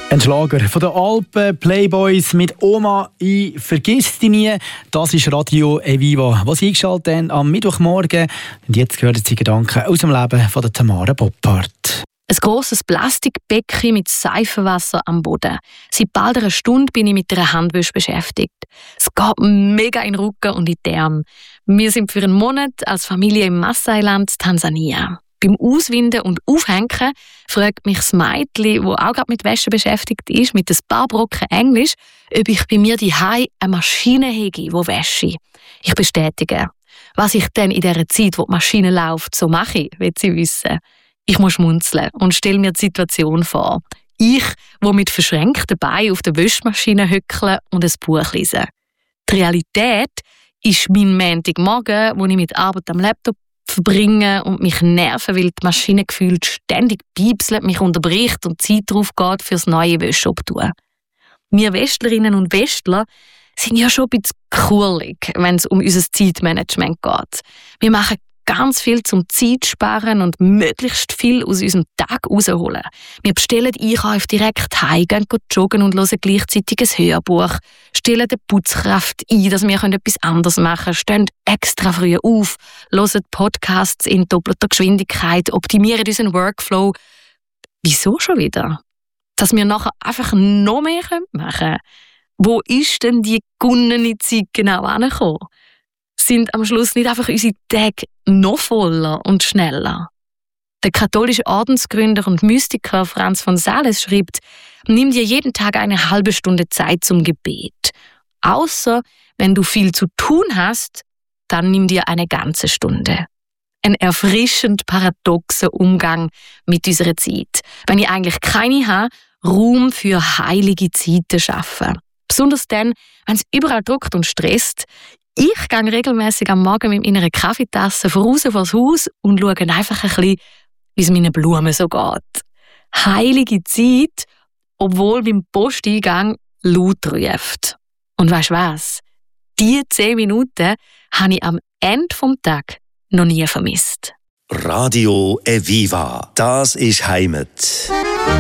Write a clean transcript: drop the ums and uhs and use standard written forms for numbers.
Ein Schlager von den Alpen Playboys mit «Oma, ich vergiss dich nie». Das ist Radio Eviva, was eingeschaltet haben am Mittwochmorgen. Und jetzt hören Sie Gedanken aus dem Leben von der Tamara Boppard. Ein grosses Plastikbecken mit Seifenwasser am Boden. Seit bald einer Stunde bin ich mit einer Handwäsche beschäftigt. Es geht mega in den Rücken und in die Arme. Wir sind für einen Monat als Familie im Masai-Land, Tansania. Beim Auswinden und Aufhängen fragt mich das Mädchen, das auch gerade mit Wäsche beschäftigt ist, mit ein paar Brocken Englisch, ob ich bei mir daheim eine Maschine habe, die wäsche. Ich bestätige. Was ich dann in dieser Zeit, wo die Maschine läuft, so mache, will sie wissen. Ich muss schmunzeln und stelle mir die Situation vor. Ich, wo mit verschränkten Beinen auf der Wäschmaschine hückle und ein Buch lese. Die Realität ist mein Montagmorgen, wo ich mit Arbeit am Laptop verbringe und mich nerven, weil die Maschine gefühlt ständig piepselt, mich unterbricht und Zeit drauf geht fürs neue Wäscheabtun. Wir Wäschlerinnen und Wäschler sind ja schon ein bisschen kurlig, wenn es um unser Zeitmanagement geht. Wir machen ganz viel zum Zeit sparen und möglichst viel aus unserem Tag rausholen. Wir bestellen Einkäufe direkt heim, gehen joggen und hören gleichzeitig ein Hörbuch, stellen die Putzkraft ein, dass wir etwas anderes machen können, stehen extra früh auf, hören Podcasts in doppelter Geschwindigkeit, optimieren unseren Workflow. Wieso schon wieder? Dass wir nachher einfach noch mehr machen können. Wo ist denn die gewonnene Zeit genau angekommen? Sind am Schluss nicht einfach unsere Tage noch voller und schneller? Der katholische Ordensgründer und Mystiker Franz von Sales schreibt, nimm dir jeden Tag eine halbe Stunde Zeit zum Gebet. Außer wenn du viel zu tun hast, dann nimm dir eine ganze Stunde. Ein erfrischend paradoxer Umgang mit unserer Zeit. Wenn ich eigentlich keine habe, Raum für heilige Zeiten schaffen. Besonders dann, wenn es überall druckt und stresst. Ich gehe regelmäßig am Morgen mit meiner Kaffeetasse voraus vors Haus und schaue einfach ein bisschen, wie es meinen Blumen so geht. Heilige Zeit, obwohl beim Posteingang laut ruft. Und weisst was? Die 10 Minuten habe ich am Ende des Tages noch nie vermisst. Radio Eviva, das ist Heimat.